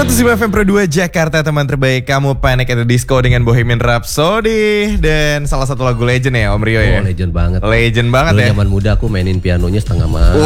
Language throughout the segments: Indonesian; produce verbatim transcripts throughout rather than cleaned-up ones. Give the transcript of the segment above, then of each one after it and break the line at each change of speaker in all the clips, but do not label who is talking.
seratus lima F M Pro dua Jakarta, teman terbaik kamu, Panic at the Disco dengan Bohemian Rhapsody. Dan salah satu lagu legend ya Om Rio ya.
Oh, legend banget.
Legend banget
Dulu
ya.
zaman muda aku mainin pianonya setengah mati.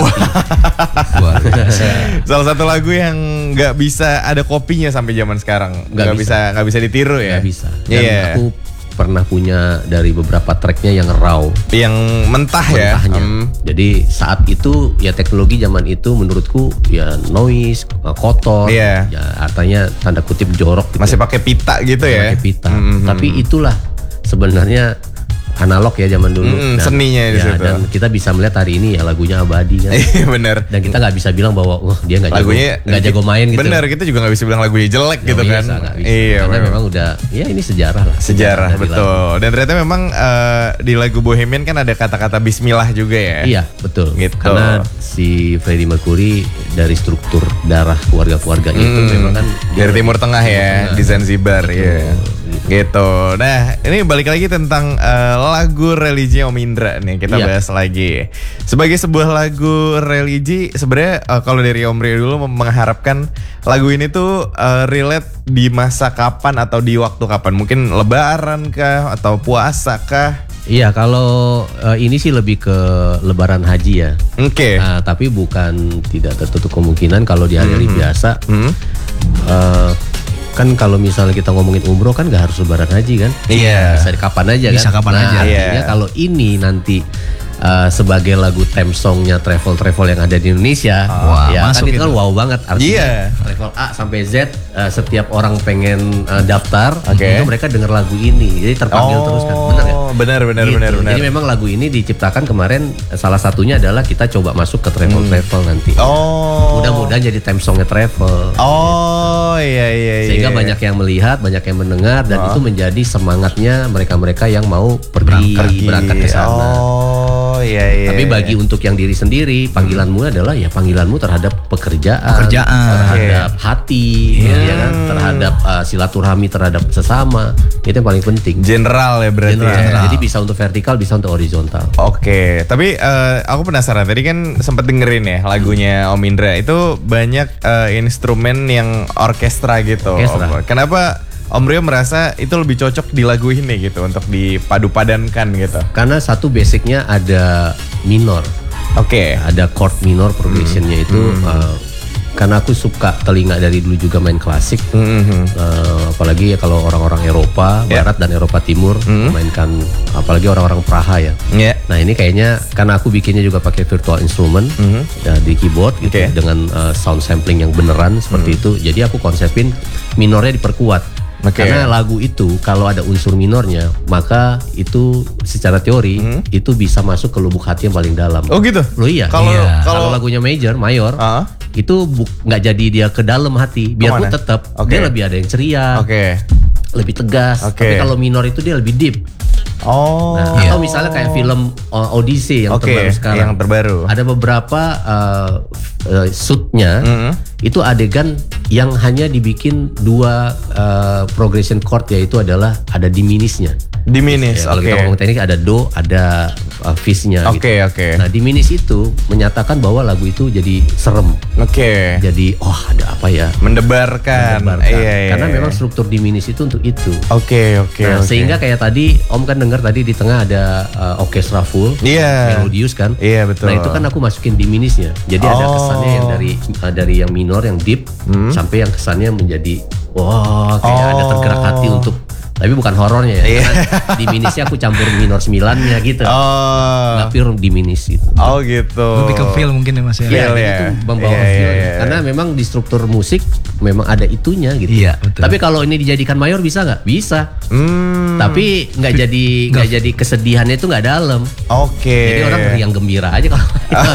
Luar biasa. Salah satu lagu yang nggak bisa ada kopinya sampai zaman sekarang. Nggak bisa, nggak bisa ditiru ya.
Nggak bisa. Dan
yeah.
aku pernah punya dari beberapa tracknya yang raw,
yang mentah
mentahnya.
ya. Hmm.
Jadi saat itu ya teknologi zaman itu menurutku ya noise, kotor,
yeah.
ya artinya tanda kutip jorok. Gitu.
Masih pakai pita gitu
Masih
ya.
Pakai pita.
Hmm.
Tapi itulah sebenarnya analog ya zaman dulu.
Mm,
dan,
seninya di
ya,
situ.
Dan kita bisa melihat hari ini ya lagunya abadi kan.
Iya benar.
Dan kita nggak bisa bilang bahwa wah dia nggak jago, nggak jago main gitu.
Benar, kita juga nggak bisa bilang lagunya jelek
Gak
gitu
bisa,
kan.
Gak bisa.
Iya.
Karena
memang.
memang udah ya ini sejarah lah.
Sejarah,
sejarah
betul. Lagu. Dan ternyata memang uh, di lagu Bohemian kan ada kata-kata Bismillah juga ya.
Iya betul.
Gitu.
Karena si Freddie Mercury dari struktur darah keluarga-keluarganya hmm. itu memang kan
dari Timur Tengah ya, Tengah. Di Zanzibar ya. Gitu. Nah, ini balik lagi tentang uh, lagu religi Om Indra nih, kita iya. bahas lagi. Sebagai sebuah lagu religi, sebenarnya uh, kalau dari Om Rio dulu mengharapkan lagu ini tuh uh, relate di masa kapan atau di waktu kapan? Mungkin Lebaran kah atau puasa kah?
Iya, kalau uh, ini sih lebih ke Lebaran Haji ya.
Oke. Okay.
Nah, tapi bukan tidak tertutup kemungkinan kalau di hari-hari mm-hmm. biasa. Mm-hmm. Uh, Kan kalau misalnya kita ngomongin umroh kan nggak harus Lebaran Haji kan?
Iya.
Bisa kapan aja kan?
Bisa kapan
nah,
aja.
Artinya
iya.
kalau ini nanti uh, sebagai lagu theme songnya travel-travel yang ada di Indonesia,
oh,
ya kan itu kan
gitu.
wow banget. Artinya
iya.
level A sampai Z uh, setiap orang pengen uh, daftar,
okay.
itu mereka denger lagu ini, jadi terpanggil
oh,
terus kan, benar ya?
Benar, benar,
gitu.
benar, benar.
Jadi memang lagu ini diciptakan kemarin, salah satunya adalah kita coba masuk ke travel-travel hmm. nanti.
Oh.
Mudah-mudahan jadi theme songnya travel.
Oh iya iya iya.
Sehingga banyak yang melihat, banyak yang mendengar dan oh. itu menjadi semangatnya mereka-mereka yang mau pergi
berangkat,
berangkat ke sana.
Oh iya iya.
Tapi bagi untuk yang diri sendiri, panggilanmu hmm. adalah ya panggilanmu terhadap pekerjaan,
pekerjaan.
terhadap okay. hati, yeah. ya kan, terhadap uh, silaturahmi terhadap sesama. Itu yang paling penting.
General ya berarti.
General.
Ya.
Jadi bisa untuk vertikal, bisa untuk horizontal.
Oke, okay. Tapi uh, aku penasaran. Tadi kan sempat dengerin ya lagunya Om Indra. Itu banyak uh, instrumen yang orkestra gitu.
Orkestra.
Kenapa Om Rio merasa itu lebih cocok di lagu ini gitu untuk dipadu-padankan gitu?
Karena satu basicnya ada minor.
Oke. Okay.
Ada chord minor progressionnya hmm. itu. Hmm. Uh, Karena aku suka telinga dari dulu juga main klasik, mm-hmm. uh, apalagi ya kalau orang-orang Eropa yeah. Barat dan Eropa Timur mm-hmm. memainkan, apalagi orang-orang Praha ya. Yeah. Nah ini kayaknya karena aku bikinnya juga pakai virtual instrument mm-hmm. ya, di keyboard gitu okay. dengan uh, sound sampling yang beneran seperti mm-hmm. itu. Jadi aku konsepin minornya diperkuat. Okay. Karena lagu itu kalau ada unsur minornya, maka itu secara teori hmm. itu bisa masuk ke lubuk hati yang paling dalam.
Oh gitu?
Loh iya.
Kalau
iya.
kalau
lagunya major, mayor, uh-huh. itu nggak jadi dia ke dalam hati. Biarpun tetap okay. dia lebih ada yang ceria,
okay.
lebih tegas.
Okay.
Tapi kalau minor itu dia lebih deep.
Oh.
Nah, iya. Atau misalnya kayak film uh, Odyssey yang okay. terbaru sekarang.
Yang terbaru.
Ada beberapa uh, uh, shootnya mm-hmm. itu adegan yang hanya dibikin dua uh, progression chord, yaitu adalah ada diminishnya.
Diminish,
ya, kalau
okay.
kita ngomong teknik ada do, ada uh, fizz-nya.
Oke, okay,
gitu.
oke. Okay.
Nah, diminish itu menyatakan bahwa lagu itu jadi serem.
Oke. Okay.
Jadi, oh ada apa ya?
Mendebarkan.
Mendebarkan.
Iya, iya.
Karena memang struktur diminish itu untuk itu.
Oke, okay, oke. Okay,
nah,
okay.
sehingga kayak tadi Om kan dengar tadi di tengah ada uh, orkestra full,
yeah.
melodius kan?
Iya, yeah, betul.
Nah, itu kan aku masukin diminishnya. Jadi oh. ada kesannya yang dari uh, dari yang minor, yang deep, hmm. sampai yang kesannya menjadi wah, kayak oh. ada tergerak hati untuk. Tapi bukan horornya ya,
yeah.
karena diminishnya aku campur minor sembilannya gitu.
Oh.
Nggak pure diminish gitu.
Oh gitu.
Lebih ke feel mungkin ya Mas ya.
Iya,
ya.
itu membawa
yeah,
feel.
Yeah, yeah.
Karena memang di struktur musik memang ada itunya gitu.
Iya, betul.
Tapi kalau ini dijadikan mayor bisa nggak? Bisa.
Hmm.
Tapi nggak jadi nggak jadi kesedihannya itu nggak dalam.
Oke. Okay.
Jadi orang yang gembira aja kalau.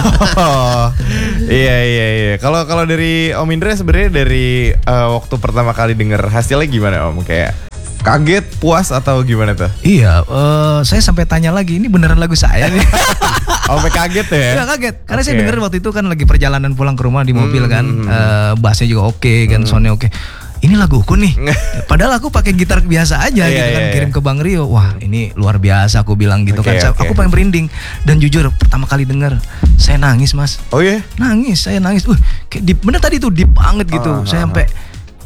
Oh. Iya iya iya. Kalau kalau dari Om Indra sebenarnya dari uh, waktu pertama kali denger hasilnya gimana Om? Kayak kaget, puas atau gimana tuh?
Iya, uh, saya sampai tanya lagi, ini beneran lagu saya nih.
Oh, sampai kaget ya?
Iya kaget, karena okay. saya denger waktu itu kan lagi perjalanan pulang ke rumah di mobil hmm. kan, uh, bassnya juga oke okay, kan, hmm. soundnya oke. Okay. Ini laguku nih, padahal aku pakai gitar biasa aja gitu kan, kirim ke Bang Rio. Wah ini luar biasa, aku bilang gitu okay, kan. Okay. Aku pengen merinding, dan jujur pertama kali denger saya nangis Mas.
Oh iya? Yeah?
Nangis, saya nangis. Uh, kayak deep, bener tadi tuh deep banget gitu. Uh, saya sampai wah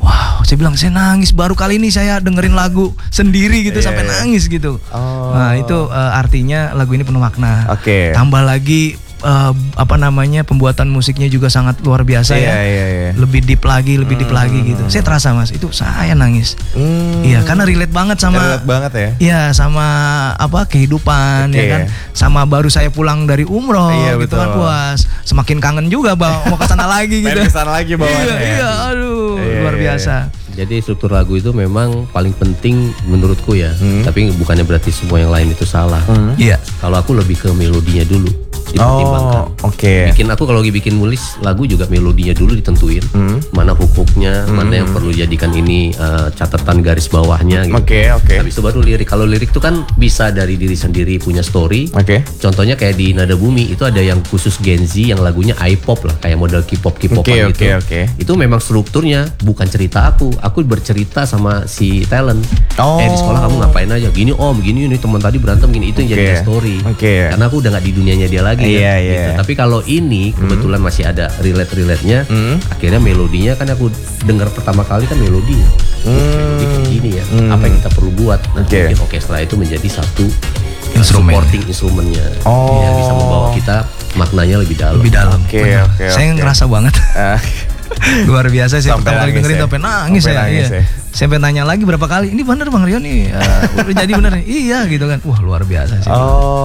saya bilang saya nangis baru kali ini saya dengerin lagu sendiri gitu
Iya,
sampai
iya.
nangis gitu.
Oh.
Nah itu uh, artinya lagu ini penuh makna.
Oke.
Tambah lagi uh, apa namanya pembuatan musiknya juga sangat luar biasa
Iya,
ya.
iya, iya.
Lebih deep lagi, lebih deep lagi gitu. Saya terasa mas, itu saya nangis.
Hmm.
Iya karena relate banget sama.
Relate banget ya.
Iya sama apa kehidupan
Oke.
ya kan, sama baru saya pulang dari umroh
Iya,
gitu kan,
betul.
puas, semakin kangen juga bang, mau kesana lagi gitu.
Pengen kesana lagi bawaannya.
Iya, iya, aduh
Iya,
luar
iya,
biasa.
Jadi struktur lagu itu memang paling penting menurutku ya.
Hmm.
Tapi bukannya berarti semua yang lain itu salah.
Iya.
Kalau aku lebih ke melodinya dulu dipertimbangkan.
Oh, oke.
Bikin aku kalau lagi bikin nulis lagu juga melodinya dulu ditentuin.
Hmm.
Mana hook-hooknya, mana yang perlu jadikan ini uh, catatan garis bawahnya gitu.
Oke, oke.
Habis itu baru lirik. Kalau lirik itu kan bisa dari diri sendiri punya story.
Oke.
Contohnya kayak di Nada Bumi itu ada yang khusus Gen Z yang lagunya I-pop lah, kayak model K-pop K-popan
Oke,
gitu.
oke, oke.
Itu memang strukturnya bukan cerita aku. Aku bercerita sama si talent.
Oh.
Eh di sekolah kamu ngapain aja? Gini om, gini ini teman tadi berantem gini, itu yang
Oke.
jadi story.
Oke.
Karena aku udah nggak di dunianya dia lagi.
Iya,
ya,
iya.
gitu. Tapi kalau ini kebetulan masih ada relate-relate-nya.
Hmm.
Akhirnya melodinya kan aku dengar pertama kali kan melodinya.
Hmm.
Melodi kayak gini ya.
Hmm.
Apa yang kita perlu buat? Nah,
Oke.
mungkin orkestra itu menjadi satu
Instrumen.
supporting instrumennya.
Oh.
Yang bisa membawa kita maknanya lebih dalam.
Lebih dalam.
Oke,
Benar.
oke,
Saya
oke.
ngerasa banget.
Ah.
Luar biasa saya
Sampai
pertama kali
nangis
dengerin
ya?
sampai nangis
Sampai
saya.
nangis
Iya.
ya?
Saya sampai nanya lagi berapa kali. Ini bener Bang Rio nih. Uh, udah jadi bener nih. Iya gitu kan. Wah luar biasa sih.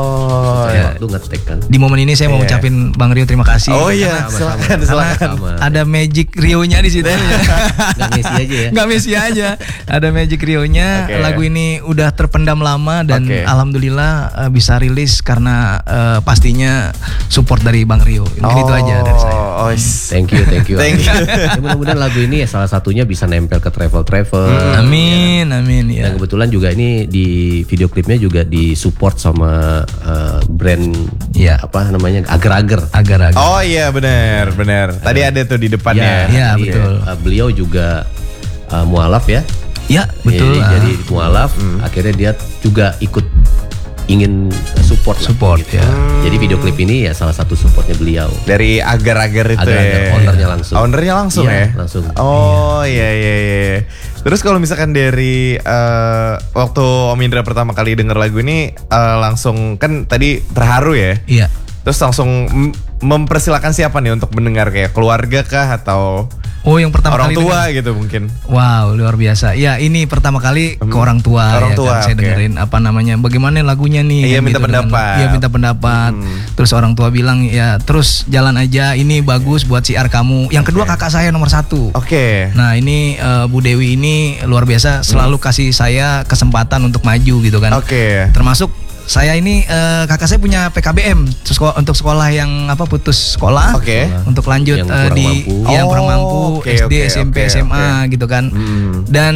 Oh.
Saya waktu ngetek kan.
Di momen ini saya mau
Iya.
ngucapin Bang Rio terima kasih.
Oh iya,
Sama-sama.
silakan, silakan.
Sama.
Ada magic Rio-nya di situ.
Nggak ngisi aja ya.
Nggak misi aja. Ada magic Rio-nya.
Oke.
Lagu ini udah terpendam lama dan
Oke.
alhamdulillah uh, bisa rilis karena uh, pastinya support dari Bang Rio. Mungkin itu aja dari saya.
Oh, is-
Thank you, thank you.
Thank you.
Ya, mudah-mudahan lagu ini ya salah satunya bisa nempel ke travel-travel.
Amin, amin ya.
Dan kebetulan juga ini di video klipnya juga disupport sama uh, brand
Iya.
apa namanya agar-agar.
Agar-agar.
Oh iya benar, benar. Tadi ada tuh di depannya.
Iya,
jadi,
betul.
uh, beliau juga uh, mualaf ya.
Ya, betul.
Jadi,
ah.
jadi mualaf, akhirnya dia juga ikut ingin support lah,
Support,
gitu.
ya.
Jadi video klip ini ya salah satu supportnya beliau.
Dari agar-agar itu
Agar-agar,
ya.
ownernya langsung.
Ownernya langsung
Iya,
ya?
langsung.
Oh iya iya iya. Terus kalau misalkan dari eh, waktu Om Indra pertama kali denger lagu ini eh, langsung kan tadi terharu ya?
Iya.
Terus langsung m- mempersilahkan siapa nih untuk mendengar, kayak keluarga kah atau
Oh, yang pertama
orang
kali
tua
denger.
gitu mungkin?
Wow, luar biasa. Ya, ini pertama kali ke orang tua.
Orang
ya
tua,
kan? Saya
oke.
dengerin apa namanya, bagaimana lagunya nih.
Iya,
kan
minta
gitu dengan-
pendapat.
Iya, minta pendapat. Terus orang tua bilang, ya terus jalan aja. Ini bagus buat siar kamu. Yang kedua kakak saya nomor satu.
Oke.
Nah ini eh, Bu Dewi ini luar biasa. Selalu kasih saya kesempatan untuk maju gitu kan.
Oke.
Termasuk saya ini eh, kakak saya punya P K B M sekolah, untuk sekolah yang apa putus sekolah.
Oke.
Untuk lanjut
Yang
eh,
kurang
di
mampu.
yang
Oh,
kurang mampu
oke,
S D,
oke,
S M P,
oke,
S M A gitu kan.
Hmm.
Dan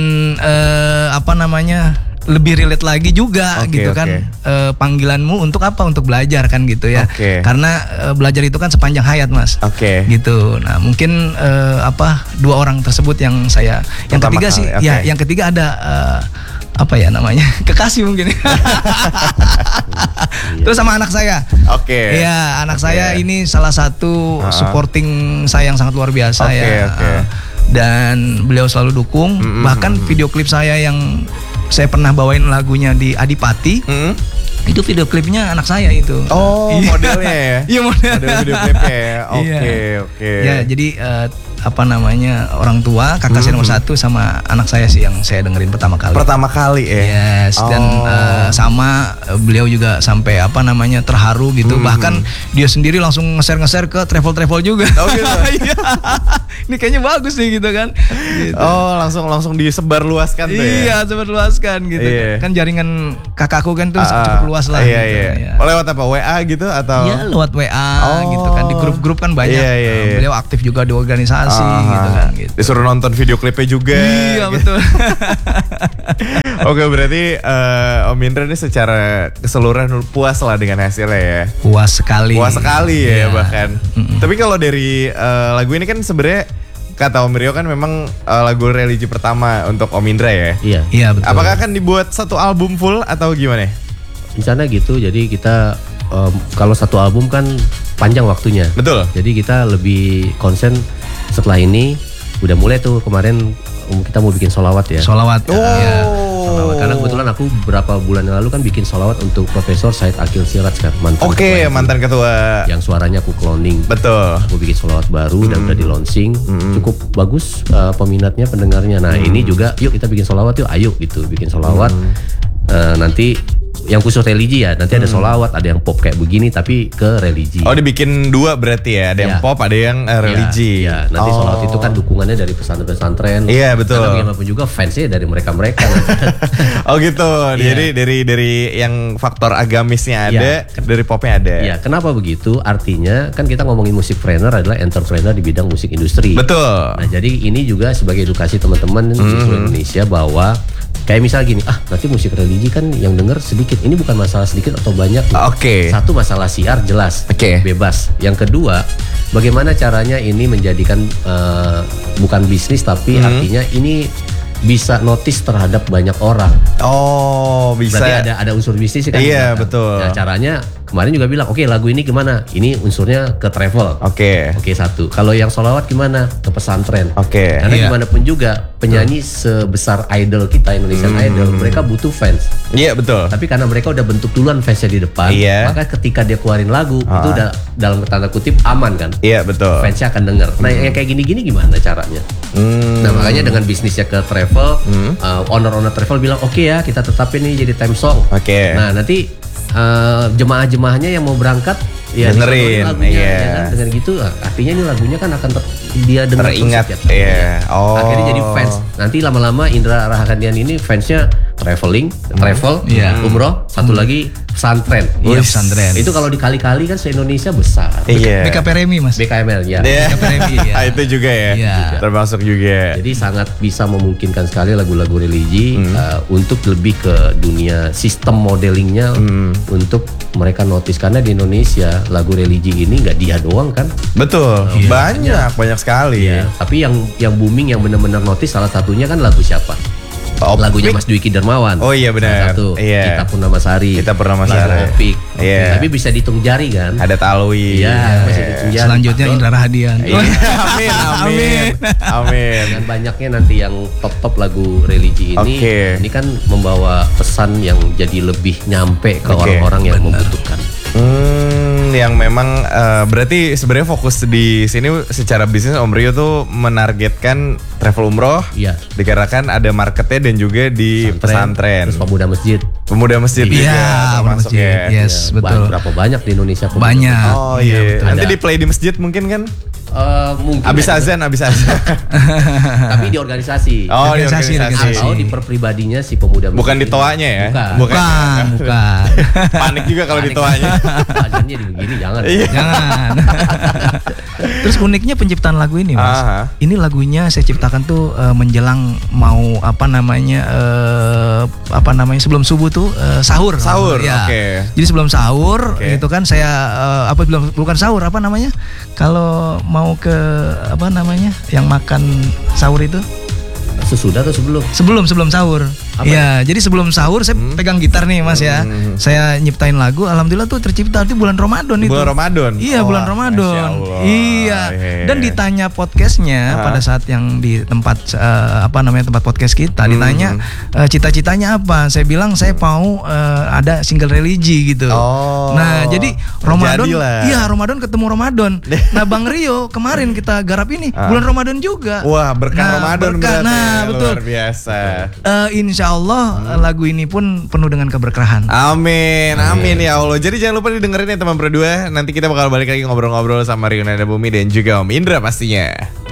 eh, apa namanya lebih relate lagi juga
Oke,
gitu
oke.
kan. Eh, panggilanmu untuk apa? Untuk belajar kan gitu ya.
Oke.
Karena eh, belajar itu kan sepanjang hayat mas.
Oke.
Gitu. Nah mungkin eh, apa dua orang tersebut yang saya. Yang
Pertama
ketiga sih,
kali, oke.
ya yang ketiga ada eh, apa ya namanya kekasih mungkin. Terus sama anak saya.
Oke.
Iya, anak
Oke.
saya ini salah satu
Ah.
supporting saya yang sangat luar biasa
Oke,
ya.
oke.
Dan beliau selalu dukung.
Mm-mm.
Bahkan video klip saya yang saya pernah bawain lagunya di Adipati,
Hmm?
itu video klipnya anak saya itu.
Oh,
Iya.
modelnya ya?
Iya, model.
Model video klipnya ya? Oke,
Iya.
oke.
Ya, jadi eh, apa namanya orang tua, kakak saya nomor satu sama anak saya sih yang saya dengerin pertama kali.
Pertama kali ya?
Yes, dan
Oh.
eh, sama eh, beliau juga sampai apa namanya terharu gitu. Bahkan dia sendiri langsung nge-share-nge-share ke travel-travel juga.
Oh, gitu?
Iya. Ini kayaknya bagus nih gitu kan. Gitu.
Oh, langsung langsung disebar luaskan tuh ya?
Iya, sebar luaskan gitu.
Iya.
Kan jaringan kakakku kan tuh
Ah,
cukup luas lah.
Iya,
gitu.
iya.
Ya.
Oh, lewat apa? W A gitu atau?
Iya, lewat W A
Oh.
gitu kan, di grup-grup kan banyak.
Iya, iya,
Nah,
iya.
beliau aktif juga di organisasi
Ah,
gitu kan. Gitu.
Disuruh nonton video klipnya juga.
Iya
gitu.
betul.
Oke, berarti eh, Om Indra ini secara keseluruhan puas lah dengan hasilnya ya?
Puas sekali.
Puas sekali ya
Iya.
bahkan. Tapi kalau dari eh, lagu ini kan sebenarnya kata Om Rio kan memang eh, lagu religi pertama untuk Om Indra ya?
Iya.
Iya betul.
Apakah akan dibuat satu album full atau gimana?
Rencana gitu. Jadi kita um, kalau satu album kan panjang waktunya.
Betul.
Jadi kita lebih konsen setelah ini udah mulai tuh kemarin um, kita mau bikin solawat ya.
Solawat.
Oh.
Ya.
Solawat. Karena kebetulan aku beberapa bulan yang lalu kan bikin solawat untuk Profesor Said Akil Siraj kan, mantan
Oke,
ketua
mantan ketua.
yang suaranya aku cloning.
Betul.
Aku bikin solawat baru dan udah di launching, cukup bagus uh, peminatnya, pendengarnya. Nah ini juga, yuk kita bikin solawat yuk, ayo gitu, bikin solawat. Uh, nanti yang khusus religi ya, nanti ada solawat, ada yang pop kayak begini tapi ke religi.
Oh, dibikin dua berarti ya, ada yang
Ya.
pop, ada yang uh, religi.
Ya, nanti
Oh.
solawat itu kan dukungannya dari pesantren-pesantren.
Iya, betul.
Karena bagaimanapun juga fansnya dari mereka-mereka.
Oh gitu.
Iya.
Jadi dari dari yang faktor agamisnya ada,
Iya.
dari popnya ada.
Ya, kenapa begitu? Artinya kan kita ngomongin musik trainer adalah entrepreneur di bidang musik industri.
Betul.
Nah, jadi ini juga sebagai edukasi teman-teman di seluruh Indonesia bahwa kayak misal gini, ah nanti musik religi kan yang denger sedikit. Ini bukan masalah sedikit atau banyak.
Oke.
Satu masalah siar jelas,
Oke.
bebas. Yang kedua, bagaimana caranya ini menjadikan uh, bukan bisnis tapi artinya ini bisa notice terhadap banyak orang.
Oh, bisa.
Berarti ada ada unsur bisnis kan?
Iya,
Kan?
betul.
Nah, caranya kemarin juga bilang, oke lagu ini gimana? Ini unsurnya ke travel.
Oke.
Oke satu. Kalau yang sholawat gimana? Ke pesantren.
Oke.
Karena
Iya.
gimana pun juga penyanyi sebesar idol kita, Indonesian Idol, mereka butuh fans.
Iya, betul.
Tapi karena mereka udah bentuk duluan fansnya di depan,
Iya.
maka ketika dia keluarin lagu itu udah dalam tanda kutip aman kan?
Iya, betul.
Fansnya akan denger. Nah yang kayak gini-gini gimana caranya?
Hmm.
Nah makanya dengan bisnisnya ke travel, uh, owner-owner travel bilang oke ya kita tetapin ini jadi time song.
Oke.
Nah nanti uh, jemaah-jemaahnya yang mau berangkat ya
Dengerin,
disodorin lagunya,
iya.
ya kan? Dengan gitu artinya ini lagunya kan akan ter- dia dengar terus
Teringat,
setiap kali.
iya. Oh.
Akhirnya jadi fans. Nanti lama-lama Indra Rahardian ini fansnya traveling, travel,
Iya.
umroh, satu lagi pesantren.
Iya, pesantren.
Itu kalau dikali-kali kan se-Indonesia besar.
Iya.
B K P Remi Mas.
B K M L ya.
Iya.
B K P R M I, ya.
Itu juga ya.
Iya.
Termasuk juga.
Jadi sangat bisa memungkinkan sekali lagu-lagu religi uh, untuk lebih ke dunia sistem modelingnya untuk mereka notice karena di Indonesia lagu religi ini nggak dia doang kan.
Betul. Banyak, banyak sekali.
Ya. Tapi yang yang booming yang benar-benar notice salah satunya kan lagu siapa?
Opik.
Lagunya Mas Dwiki Dermawan.
Oh iya, benar.
Salah satu.
Iya.
Kita Purnamasari.
Kita Purnamasari.
Lagu Opik.
Iya.
Tapi bisa dihitung jari kan?
Ada Talwi.
Iya, masih dihitung jari.
Selanjutnya
Atau-
Indra Rahadian.
Iya. Amin, amin. Amin.
Dan banyaknya nanti yang top-top lagu religi ini,
Oke.
ini kan membawa pesan yang jadi lebih nyampe ke
Oke,
orang-orang yang membutuhkan.
Hmm, yang memang eh, berarti sebenarnya fokus di sini secara bisnis Om Rio tuh menargetkan travel umroh.
Iya.
Dikarenakan ada marketnya dan juga di pesantren.
Terus pemuda masjid.
Pemuda masjid
Iya,
juga
pemuda
termasuk
masjid.
ya.
Yes,
Ya,
betul.
ba- Berapa banyak di Indonesia pemuda
Banyak.
masjid?
Oh
Iya,
iya.
betul.
Nanti
Ada.
di play di masjid mungkin kan?
Eh, mungkin
Abis
ada.
azan, abis azan.
Tapi di organisasi.
Oh, di
Organisasi,
organisasi.
Atau di perpribadinya si pemuda masjid.
Bukan di toanya ya?
Bukan.
Bukan, bukan.
Panik juga kalau di
Panik.
toanya.
Azannya di begini jangan.
Iya.
Jangan. Terus uniknya penciptaan lagu ini Mas.
Aha.
Ini lagunya saya ciptakan tuh eh, menjelang mau apa namanya eh, apa namanya sebelum subuh tuh eh, sahur.
Sahur,
Ya.
oke.
Jadi sebelum sahur
Oke.
itu kan saya eh, apa belum bukan sahur apa namanya? Kalau mau ke apa namanya? Yang makan sahur itu
Sesudah atau sebelum?
sebelum sebelum sahur.
Apa
Iya, jadi sebelum sahur saya pegang gitar nih Mas ya. Saya nyiptain lagu, alhamdulillah tuh tercipta di bulan Ramadan itu.
Bulan Ramadan?
Iya,
Wah,
bulan
Masya
Ramadan.
Allah.
Iya.
Iya.
Dan ditanya podcastnya
Ah.
pada saat yang di tempat eh, apa namanya tempat podcast kita ditanya eh, cita-citanya apa? Saya bilang saya mau eh, ada single religi gitu.
Oh.
Nah, jadi Ramadan,
Terjadilah.
iya Ramadan ketemu Ramadan. Nah, Bang Rio kemarin kita garap ini
Ah.
bulan Ramadan juga.
Wah, berkah
Nah,
Ramadan
berkah.
berarti.
Nah, betul.
Luar biasa.
Eh, insya Allah eh, lagu ini pun penuh dengan keberkahan.
Amin, amin ya Allah. Jadi jangan lupa didengerin ya teman berdua. Nanti kita bakal balik lagi ngobrol-ngobrol sama Rio Nada Bumi dan juga Om Indra pastinya.